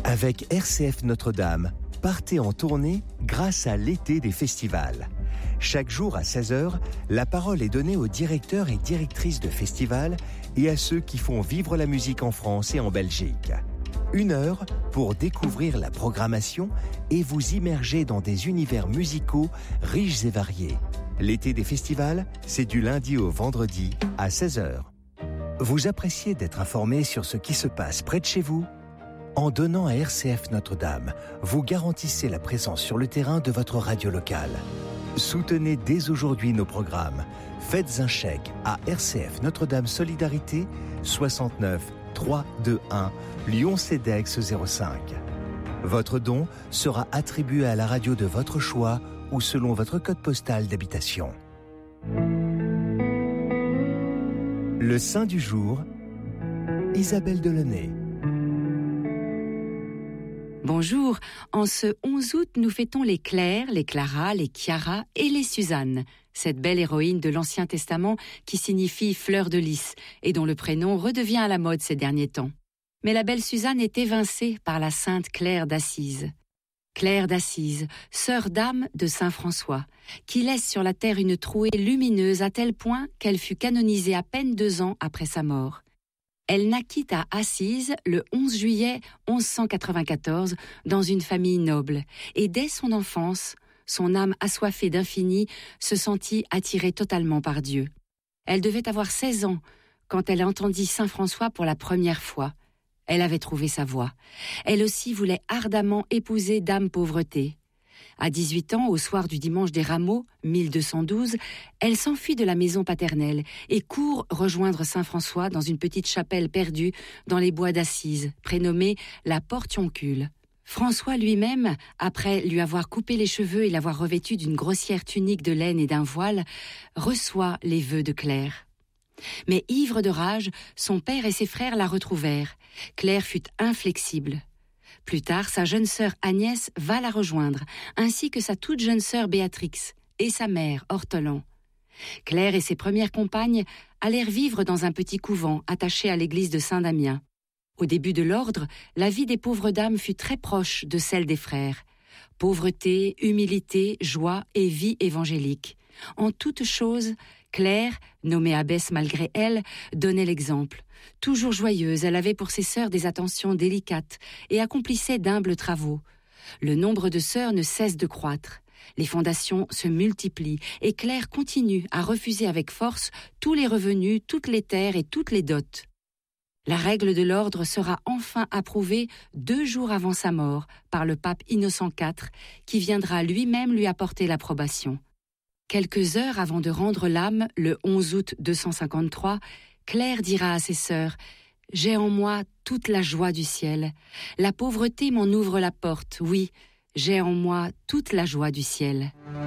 Avec RCF Notre-Dame, partez en tournée grâce à l'été des festivals. Chaque jour à 16h, la parole est donnée aux directeurs et directrices de festivals et à ceux qui font vivre la musique en France et en Belgique. 1 heure pour découvrir la programmation et vous immerger dans des univers musicaux riches et variés. L'été des festivals, c'est du lundi au vendredi à 16h. Vous appréciez d'être informé sur ce qui se passe près de chez vous ? En donnant à RCF Notre-Dame, vous garantissez la présence sur le terrain de votre radio locale. Soutenez dès aujourd'hui nos programmes. Faites un chèque à RCF Notre-Dame Solidarité 69 321 Lyon-Cedex 05. Votre don sera attribué à la radio de votre choix ou selon votre code postal d'habitation. Le saint du jour, Isabelle Delaunay. Bonjour, en ce 11 août, nous fêtons les Claire, les Clara, les Chiara et les Suzanne, cette belle héroïne de l'Ancien Testament qui signifie fleur de lys et dont le prénom redevient à la mode ces derniers temps. Mais la belle Suzanne est évincée par la sainte Claire d'Assise. Claire d'Assise, sœur d'âme de saint François, qui laisse sur la terre une trouée lumineuse à tel point qu'elle fut canonisée à peine 2 ans après sa mort. Elle naquit à Assise le 11 juillet 1194 dans une famille noble et dès son enfance, son âme assoiffée d'infini se sentit attirée totalement par Dieu. Elle devait avoir 16 ans quand elle entendit saint François pour la première fois. Elle avait trouvé sa voie. Elle aussi voulait ardemment épouser dame Pauvreté. À 18 ans, au soir du dimanche des Rameaux, 1212, elle s'enfuit de la maison paternelle et court rejoindre saint François dans une petite chapelle perdue dans les bois d'Assise, prénommée la Portioncule. François lui-même, après lui avoir coupé les cheveux et l'avoir revêtue d'une grossière tunique de laine et d'un voile, reçoit les vœux de Claire. Mais ivre de rage, son père et ses frères la retrouvèrent. Claire fut inflexible. Plus tard, sa jeune sœur Agnès va la rejoindre, ainsi que sa toute jeune sœur Béatrix et sa mère Ortolan. Claire et ses premières compagnes allèrent vivre dans un petit couvent attaché à l'église de Saint-Damien. Au début de l'ordre, la vie des pauvres dames fut très proche de celle des frères. Pauvreté, humilité, joie et vie évangélique. En toutes choses, Claire, nommée abbesse malgré elle, donnait l'exemple. Toujours joyeuse, elle avait pour ses sœurs des attentions délicates et accomplissait d'humbles travaux. Le nombre de sœurs ne cesse de croître. Les fondations se multiplient et Claire continue à refuser avec force tous les revenus, toutes les terres et toutes les dots. La règle de l'ordre sera enfin approuvée 2 jours avant sa mort par le pape Innocent IV, qui viendra lui-même lui apporter l'approbation. Quelques heures avant de rendre l'âme, le 11 août 253, Claire dira à ses sœurs « J'ai en moi toute la joie du ciel. La pauvreté m'en ouvre la porte, oui, j'ai en moi toute la joie du ciel. »